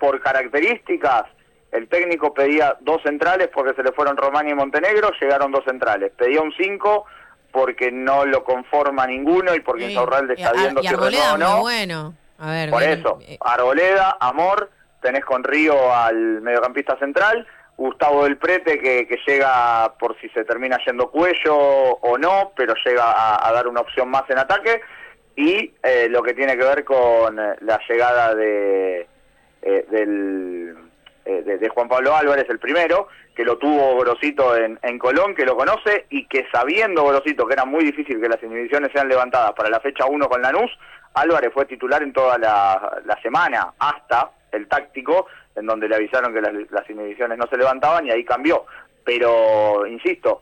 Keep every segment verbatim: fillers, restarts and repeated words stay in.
por características, el técnico pedía dos centrales porque se le fueron Román y Montenegro, llegaron dos centrales. Pedía un cinco porque no lo conforma ninguno y porque Sí. Insaurralde está viendo y si Arboleda renueva o no. muy bueno. A ver, Por bien, eso, eh, Arboleda, Amor, tenés con Río al mediocampista central, Gustavo del Prete que, que llega por si se termina yendo Cuello o no, pero llega a, a dar una opción más en ataque, y eh, lo que tiene que ver con eh, la llegada de, eh, del, eh, de, de Juan Pablo Álvarez, el primero, que lo tuvo Gorosito en, en Colón, que lo conoce, y que sabiendo Gorosito que era muy difícil que las inhibiciones sean levantadas para la fecha uno con Lanús, Álvarez fue titular en toda la, la semana, hasta el táctico, en donde le avisaron que las, las inhibiciones no se levantaban, y ahí cambió. Pero, insisto,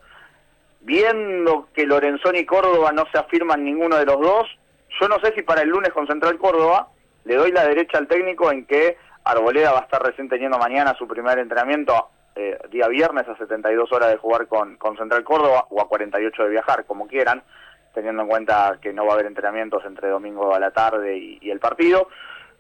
viendo que Lorenzoni y Córdoba no se afirman ninguno de los dos, yo no sé si para el lunes con Central Córdoba le doy la derecha al técnico en que Arboleda va a estar recién teniendo mañana su primer entrenamiento, eh, día viernes, a setenta y dos horas de jugar con, con Central Córdoba, o a cuarenta y ocho de viajar, como quieran, teniendo en cuenta que no va a haber entrenamientos entre domingo a la tarde y, y el partido.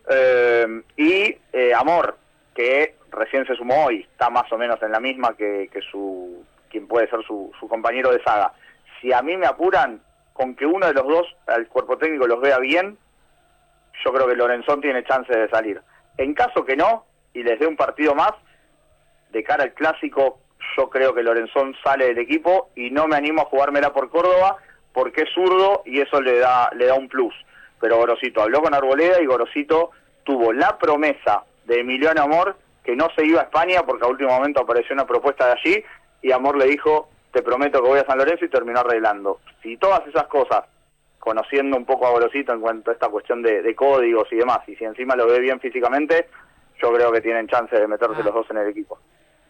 Eh, y eh, Amor, que recién se sumó hoy, está más o menos en la misma que, que su quien puede ser su, su compañero de saga. Si a mí me apuran, con que uno de los dos, al cuerpo técnico, los vea bien, yo creo que Lorenzón tiene chance de salir. En caso que no, y les dé un partido más, de cara al clásico, yo creo que Lorenzón sale del equipo, y no me animo a jugármela por Córdoba, porque es zurdo y eso le da le da un plus. Pero Gorosito habló con Arboleda, y Gorosito tuvo la promesa de Emiliano Amor que no se iba a España, porque a último momento apareció una propuesta de allí, y Amor le dijo, te prometo que voy a San Lorenzo, y terminó arreglando. Si todas esas cosas, conociendo un poco a Gorosito en cuanto a esta cuestión de, de códigos y demás, y si encima lo ve bien físicamente, yo creo que tienen chance de meterse ah. los dos en el equipo.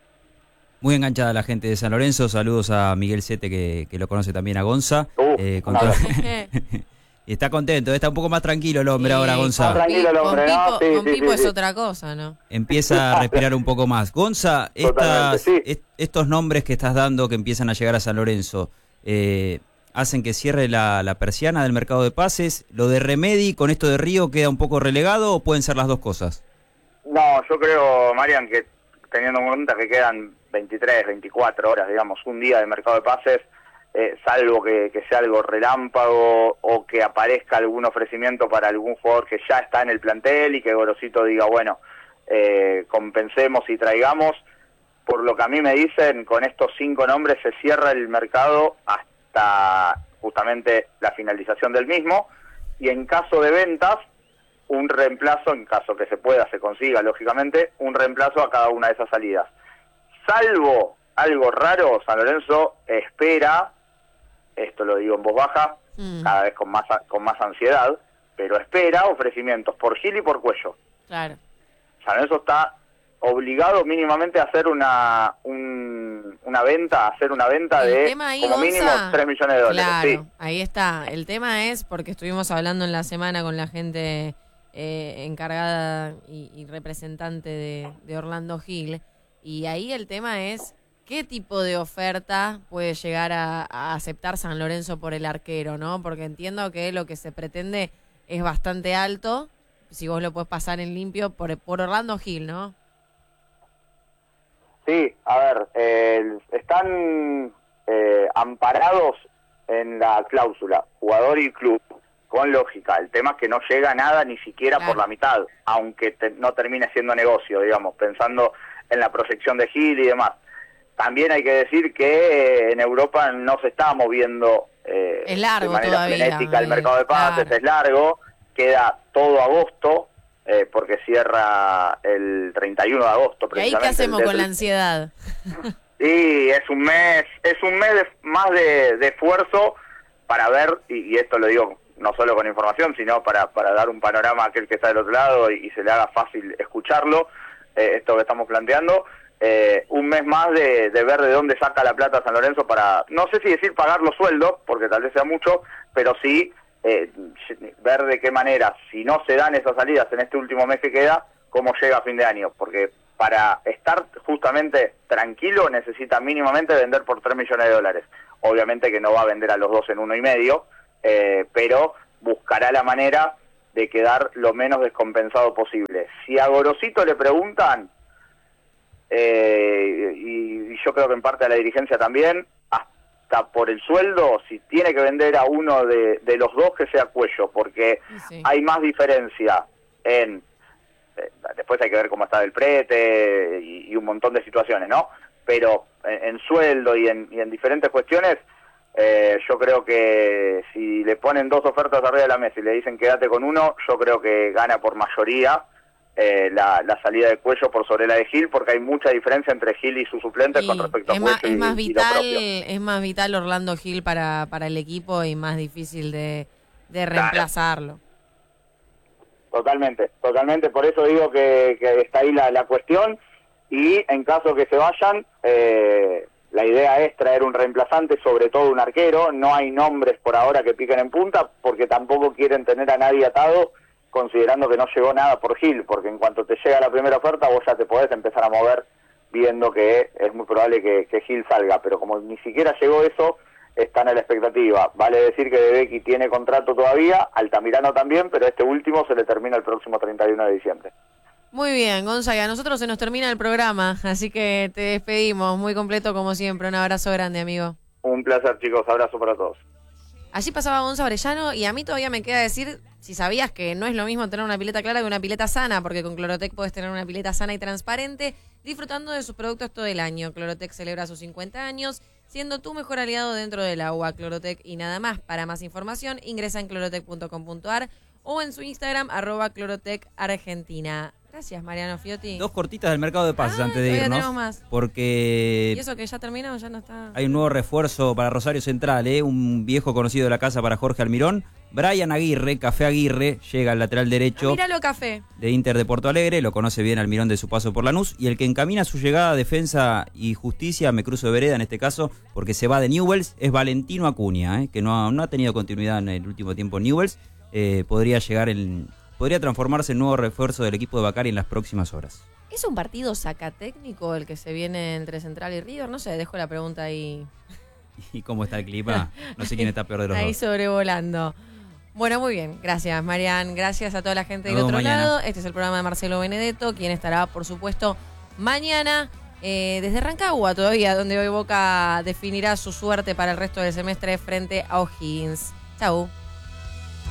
Muy enganchada la gente de San Lorenzo. Saludos a Miguel Sete, que, que lo conoce también, a Gonza. Uh, eh, con todo... Y está contento, está un poco más tranquilo el hombre, sí, ahora, Gonza. Más tranquilo el hombre, con Pipo, ¿no? Sí, con sí, Pipo sí, es sí. otra cosa, ¿no? Empieza a respirar un poco más. Gonza, estas, sí. est estos nombres que estás dando que empiezan a llegar a San Lorenzo, eh, ¿hacen que cierre la, la persiana del mercado de pases? ¿Lo de Remedi con esto de Río queda un poco relegado o pueden ser las dos cosas? No, yo creo, Marian, que teniendo en cuenta que quedan veintitrés, veinticuatro horas, digamos, un día de mercado de pases, eh, salvo que, que sea algo relámpago o que aparezca algún ofrecimiento para algún jugador que ya está en el plantel y que Gorosito diga, bueno, eh, compensemos y traigamos. Por lo que a mí me dicen, con estos cinco nombres se cierra el mercado hasta justamente la finalización del mismo, y en caso de ventas, un reemplazo, en caso que se pueda, se consiga, lógicamente, un reemplazo a cada una de esas salidas. Salvo algo raro, San Lorenzo espera, esto lo digo en voz baja, mm. cada vez con más con más ansiedad, pero espera ofrecimientos por Gil y por Cuello. Claro. San Lorenzo está obligado mínimamente a hacer una un, una venta, a hacer una venta el de tema ahí, como Gonza, mínimo tres millones de dólares. Claro, sí. Ahí está. El tema es, porque estuvimos hablando en la semana con la gente eh, encargada y, y representante de, de Orlando Gil, y ahí el tema es qué tipo de oferta puede llegar a, a aceptar San Lorenzo por el arquero, ¿no? Porque entiendo que lo que se pretende es bastante alto, si vos lo podés pasar en limpio, por, por Orlando Gil, ¿no? Sí, a ver, eh, están eh, amparados en la cláusula, jugador y club, con lógica. El tema es que no llega a nada ni siquiera claro. por la mitad, aunque te, no termine siendo negocio, digamos, pensando en la proyección de Gil y demás. También hay que decir que en Europa no se está moviendo eh, es largo de manera todavía, frenética el eh, mercado de pases, claro. es largo, queda todo agosto, eh, porque cierra el treinta y uno de agosto. ¿Y ahí qué hacemos con la ansiedad? Sí, es un mes, es un mes de, más de, de esfuerzo para ver, y, y esto lo digo no solo con información, sino para, para dar un panorama a aquel que está del otro lado y, y se le haga fácil escucharlo, eh, esto que estamos planteando. Eh, un mes más de, de ver de dónde saca la plata San Lorenzo para, no sé si decir pagar los sueldos, porque tal vez sea mucho, pero sí eh, ver de qué manera, si no se dan esas salidas en este último mes que queda, cómo llega a fin de año, porque para estar justamente tranquilo necesita mínimamente vender por tres millones de dólares. Obviamente que no va a vender a los dos en uno y medio, eh, pero buscará la manera de quedar lo menos descompensado posible. Si a Gorosito le preguntan, eh, y, y yo creo que en parte a la dirigencia también, hasta por el sueldo, si tiene que vender a uno de, de los dos, que sea Cuello, porque sí. hay más diferencia en... Eh, después hay que ver cómo está el prete y, y un montón de situaciones, ¿no? Pero en, en sueldo y en, y en diferentes cuestiones, eh, yo creo que si le ponen dos ofertas arriba de la mesa y le dicen quédate con uno, yo creo que gana por mayoría eh, la, la salida de Cuello por sobre la de Gil, porque hay mucha diferencia entre Gil y sus suplentes sí, con respecto a Cuello más, es y, más y vital, lo propio. Es más vital Orlando Gil para, para el equipo y más difícil de, de reemplazarlo. Claro. Totalmente, totalmente, por eso digo que, que está ahí la, la cuestión, y en caso que se vayan, eh, la idea es traer un reemplazante, sobre todo un arquero. No hay nombres por ahora que piquen en punta, porque tampoco quieren tener a nadie atado, considerando que no llegó nada por Gil, porque en cuanto te llega la primera oferta, vos ya te podés empezar a mover, viendo que es muy probable que, que Gil salga, pero como ni siquiera llegó eso, están a la expectativa. Vale decir que De Becchi tiene contrato todavía, Altamirano también, pero este último se le termina el próximo treinta y uno de diciembre. Muy bien, Gonzaga, a nosotros se nos termina el programa, así que te despedimos, muy completo como siempre. Un abrazo grande, amigo. Un placer, chicos, abrazo para todos. Allí pasaba Gonza Orellano, y a mí todavía me queda decir, si sabías que no es lo mismo tener una pileta clara que una pileta sana, porque con Clorotec podés tener una pileta sana y transparente, disfrutando de sus productos todo el año. Clorotec celebra sus cincuenta años, siendo tu mejor aliado dentro del agua. Clorotec y nada más. Para más información, ingresa en clorotec punto com punto a r o en su Instagram, arroba Clorotec Argentina. Gracias, Mariano Fiotti. Dos cortitas del mercado de pases ah, antes de irnos. Tenemos más. Porque... ¿Y eso que ya terminó? Ya no está... Hay un nuevo refuerzo para Rosario Central, ¿eh? Un viejo conocido de la casa para Jorge Almirón. Brian Aguirre, Café Aguirre, llega al lateral derecho. Ah, míralo, Café. De Inter de Porto Alegre, lo conoce bien Almirón de su paso por Lanús. Y el que encamina su llegada a Defensa y Justicia, me cruzo de vereda en este caso, porque se va de Newell's, es Valentino Acuña, ¿eh? Que no ha, no ha tenido continuidad en el último tiempo en Newell's. Eh, podría llegar en... Podría transformarse en nuevo refuerzo del equipo de Bacari en las próximas horas. ¿Es un partido sacatécnico el que se viene entre Central y River? No sé, dejo la pregunta ahí. ¿Y cómo está el clima? No sé quién está peor de los ahí dos. Ahí sobrevolando. Bueno, muy bien. Gracias, Marian. Gracias a toda la gente del otro mañana. lado. Este es el programa de Marcelo Benedetto, quien estará, por supuesto, mañana eh, desde Rancagua todavía, donde hoy Boca definirá su suerte para el resto del semestre frente a O'Higgins. Chau.